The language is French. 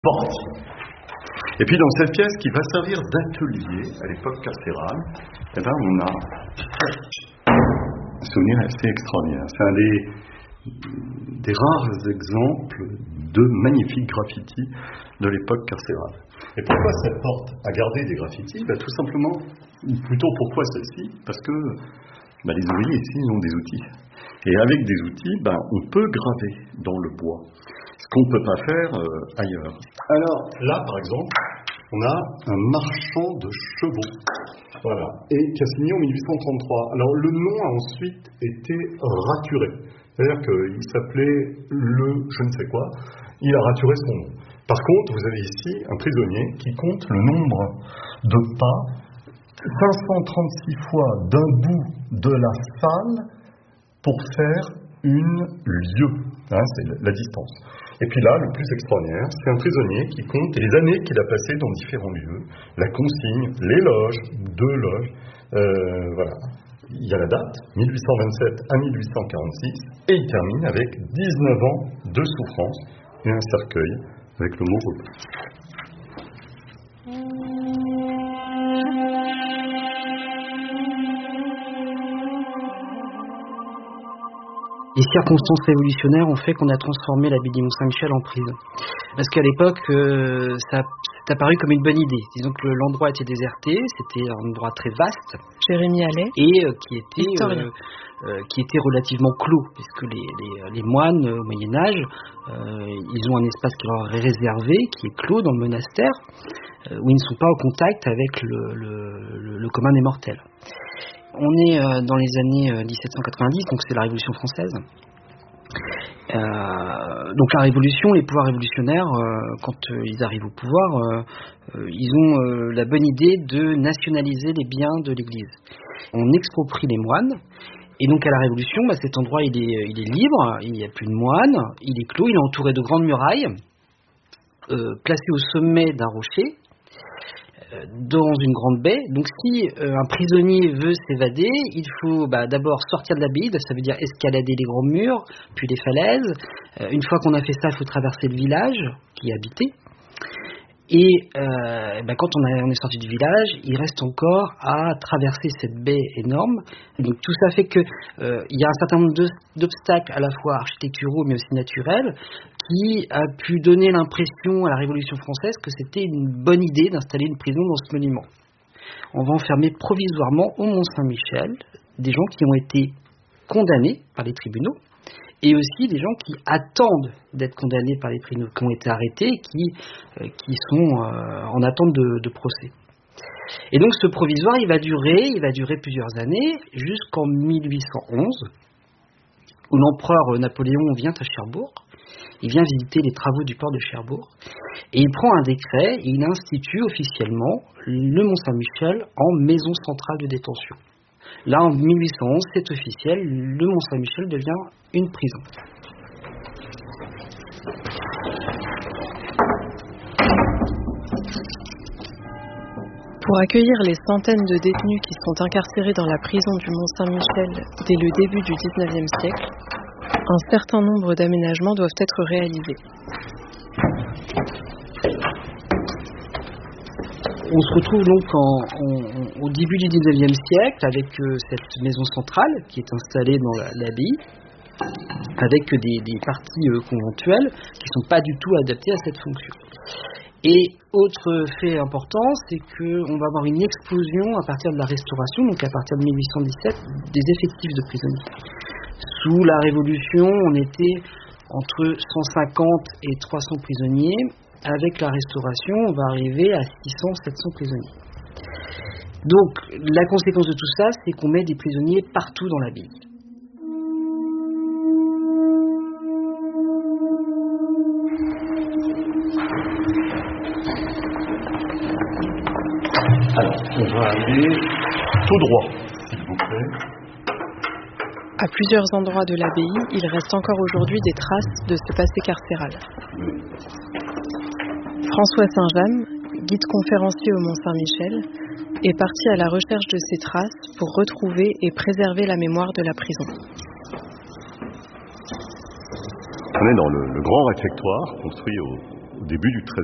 sportive. Et puis dans cette pièce qui va servir d'atelier à l'époque carcérale, eh ben, on a un souvenir assez extraordinaire. C'est un des rares exemples de magnifiques graffitis de l'époque carcérale. Et pourquoi cette porte a gardé des graffitis? Tout simplement, ou plutôt pourquoi celle-ci? Parce que les ouvriers ici, ils ont des outils. Et avec des outils, on peut graver dans le bois, ce qu'on ne peut pas faire ailleurs. Alors là, par exemple, on a un marchand de chevaux, voilà, et qui a signé en 1833. Alors le nom a ensuite été raturé, c'est-à-dire qu'il s'appelait le je ne sais quoi, il a raturé son nom. Par contre, vous avez ici un prisonnier qui compte le nombre de pas 536 fois d'un bout de la salle pour faire une lieue, c'est la distance. Et puis là, le plus extraordinaire, c'est un prisonnier qui compte les années qu'il a passées dans différents lieux, la consigne, les loges, 2 loges, voilà. Il y a la date, 1827 à 1846, et il termine avec 19 ans de souffrance et un cercueil avec le mot repos. Les circonstances révolutionnaires ont fait qu'on a transformé l'abbaye du Mont-Saint-Michel en prison. Parce qu'à l'époque, ça a apparu comme une bonne idée. Disons que l'endroit était déserté, c'était un endroit très vaste. Jérémy Allais. Et qui était relativement clos, puisque les moines, au Moyen-Âge, ils ont un espace qui leur est réservé, qui est clos dans le monastère, où ils ne sont pas au contact avec le commun des mortels. On est dans les années 1790, donc c'est la Révolution française. Donc la Révolution, les pouvoirs révolutionnaires, quand ils arrivent au pouvoir, ils ont la bonne idée de nationaliser les biens de l'Église. On exproprie les moines, et donc à la Révolution, cet endroit il est libre, il n'y a plus de moines, il est clos, il est entouré de grandes murailles, placé au sommet d'un rocher, dans une grande baie. Donc si un prisonnier veut s'évader, il faut d'abord sortir de l'abbaye, ça veut dire escalader les grands murs, puis les falaises. Une fois qu'on a fait ça, il faut traverser le village qui est habité. Et quand on est sorti du village, il reste encore à traverser cette baie énorme. Donc tout ça fait que il y a un certain nombre d'obstacles à la fois architecturaux mais aussi naturels qui a pu donner l'impression à la Révolution française que c'était une bonne idée d'installer une prison dans ce monument. On va enfermer provisoirement au Mont-Saint-Michel des gens qui ont été condamnés par les tribunaux et aussi des gens qui attendent d'être condamnés par les tribunaux, qui ont été arrêtés et qui sont en attente de procès. Et donc ce provisoire, il va durer plusieurs années jusqu'en 1811 où l'empereur Napoléon vient à Cherbourg. Il vient visiter les travaux du port de Cherbourg et il prend un décret et il institue officiellement le Mont-Saint-Michel en maison centrale de détention. Là, en 1811, c'est officiel, le Mont-Saint-Michel devient une prison. Pour accueillir les centaines de détenus qui sont incarcérés dans la prison du Mont-Saint-Michel dès le début du XIXe siècle, un certain nombre d'aménagements doivent être réalisés. On se retrouve donc au début du XIXe siècle avec cette maison centrale qui est installée dans l'abbaye, avec des parties conventuelles qui ne sont pas du tout adaptées à cette fonction. Et autre fait important, c'est qu'on va avoir une explosion à partir de la Restauration, donc à partir de 1817, des effectifs de prisonniers. Sous la Révolution, on était entre 150 et 300 prisonniers. Avec la Restauration, on va arriver à 600-700 prisonniers. Donc, la conséquence de tout ça, c'est qu'on met des prisonniers partout dans l'abbaye. Alors, on va aller tout droit, s'il vous plaît. À plusieurs endroits de l'abbaye, il reste encore aujourd'hui des traces de ce passé carcéral. François Saint-James, guide conférencier au Mont-Saint-Michel, est parti à la recherche de ces traces pour retrouver et préserver la mémoire de la prison. On est dans le grand réfectoire construit au début du XIIIe